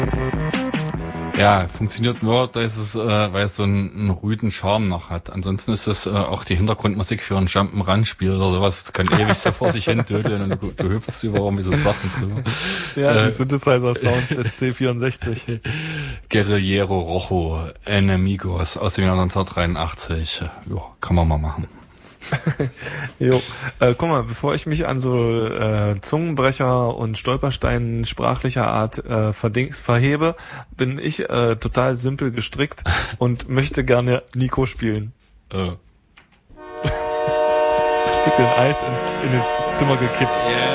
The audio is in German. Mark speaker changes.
Speaker 1: Ja, funktioniert nur, dass es, weil es so einen rüden Charme noch hat. Ansonsten ist das auch die Hintergrundmusik für ein Jump'n'Run-Spiel oder sowas. Das kann ewig so vor sich hin tödeln und du hüpfst über irgendwie so Sachen drüber.
Speaker 2: Ja, die Synthesizer-Sounds des C64.
Speaker 1: Guerrillero Rojo, Enemigos aus dem Jahr 1983. Ja, kann man mal machen.
Speaker 2: Jo, guck mal, bevor ich mich an so Zungenbrecher und Stolpersteinen sprachlicher Art verhebe, bin ich total simpel gestrickt und möchte gerne Nico spielen. Bisschen Eis ins Zimmer gekippt.
Speaker 1: Yeah.